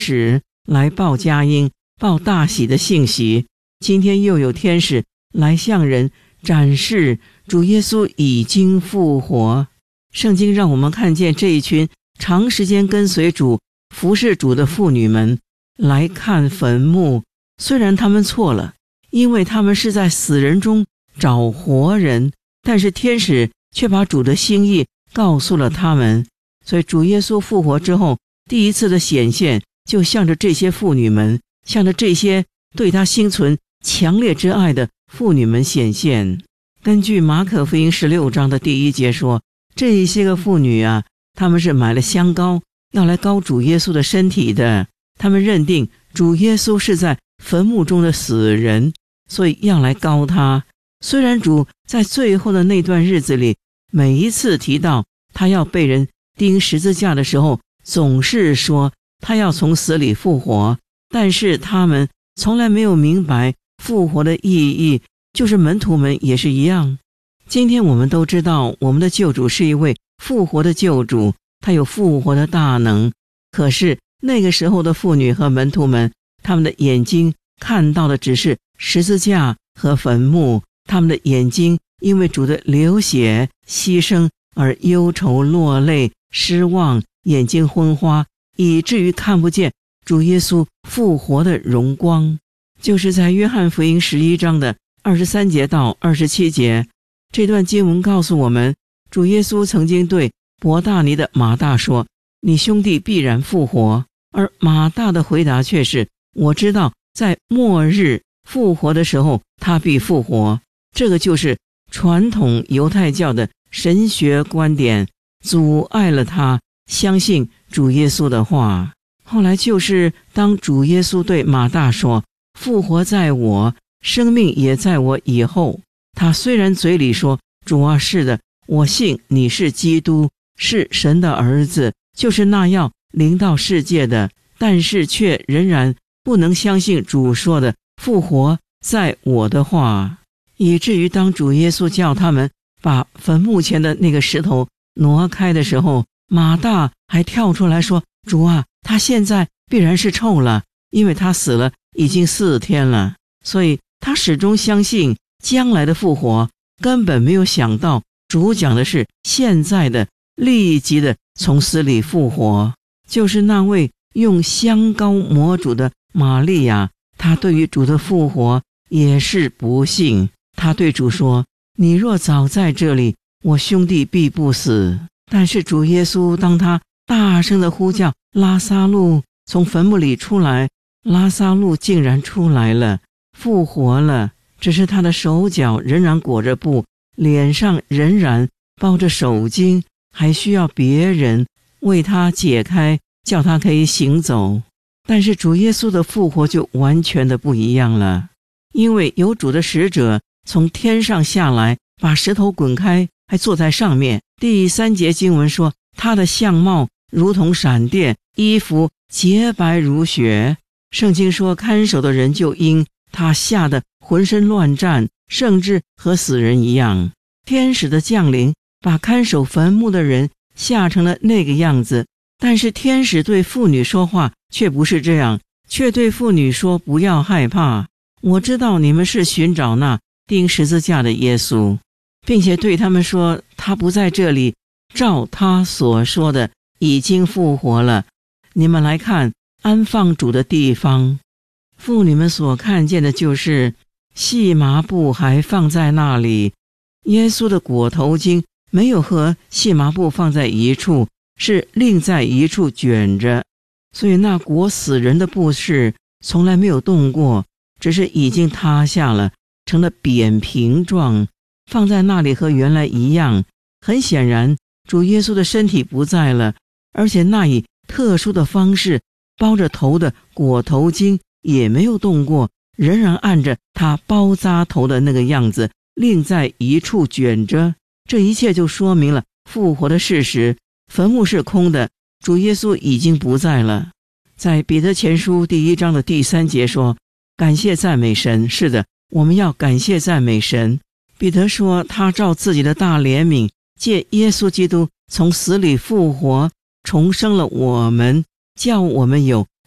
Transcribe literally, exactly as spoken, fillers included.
使来报佳音、报大喜的信息，今天又有天使来向人展示主耶稣已经复活。圣经让我们看见这一群长时间跟随主、服侍主的妇女们来看坟墓，虽然他们错了，因为他们是在死人中找活人，但是天使却把主的心意告诉了他们。所以主耶稣复活之后，第一次的显现就向着这些妇女们，向着这些对他心存强烈之爱的妇女们显现。根据马可福音十六章的第一节说，这一些个妇女啊，她们是买了香膏要来膏主耶稣的身体的，她们认定主耶稣是在坟墓中的死人，所以要来膏他。虽然主在最后的那段日子里，每一次提到他要被人钉十字架的时候，总是说他要从死里复活，但是他们从来没有明白复活的意义，就是门徒们也是一样。今天我们都知道，我们的救主是一位复活的救主，他有复活的大能。可是那个时候的妇女和门徒们，他们的眼睛看到的只是十字架和坟墓，他们的眼睛因为主的流血牺牲而忧愁落泪失望，眼睛昏花，以至于看不见主耶稣复活的荣光。就是在约翰福音十一章的二十三节到二十七节，这段经文告诉我们，主耶稣曾经对伯大尼的马大说，你兄弟必然复活。而马大的回答却是，我知道在末日复活的时候他必复活。这个就是传统犹太教的神学观点，阻碍了他相信主耶稣的话。后来就是当主耶稣对马大说，复活在我，生命也在我以后，他虽然嘴里说，主啊，是的，我信你是基督，是神的儿子，就是那要临到世界的，但是却仍然不能相信主说的复活在我的话。以至于当主耶稣叫他们把坟墓前的那个石头挪开的时候，马大还跳出来说，主啊，他现在必然是臭了，因为他死了已经四天了。所以他始终相信将来的复活，根本没有想到主讲的是现在的立即的从死里复活。就是那位用香膏抹主的玛利亚，她对于主的复活也是不信。她对主说，你若早在这里，我兄弟必不死。但是主耶稣当他大声地呼叫拉撒路从坟墓里出来，拉撒路竟然出来了，复活了，只是他的手脚仍然裹着布，脸上仍然包着手巾，还需要别人为他解开，叫他可以行走。但是主耶稣的复活就完全的不一样了，因为有主的使者从天上下来，把石头滚开，还坐在上面。第三节经文说，他的相貌如同闪电，衣服洁白如雪。圣经说，看守的人就因他吓得浑身乱战，甚至和死人一样。天使的降临把看守坟墓的人吓成了那个样子，但是天使对妇女说话却不是这样，却对妇女说，不要害怕，我知道你们是寻找那钉十字架的耶稣，并且对他们说，他不在这里，照他所说的已经复活了，你们来看安放主的地方。妇女们所看见的就是细麻布还放在那里，耶稣的裹头巾没有和细麻布放在一处，是另在一处卷着，所以那裹死人的布是从来没有动过，只是已经塌下了，成了扁平状，放在那里和原来一样。很显然主耶稣的身体不在了，而且那以特殊的方式包着头的裹头巾也没有动过，仍然按着他包扎头的那个样子另在一处卷着。这一切就说明了复活的事实，坟墓是空的，主耶稣已经不在了。在彼得前书第一章的第三节说，感谢赞美神，是的，我们要感谢赞美神。彼得说，他照自己的大怜悯，借耶稣基督从死里复活，重生了我们，叫我们有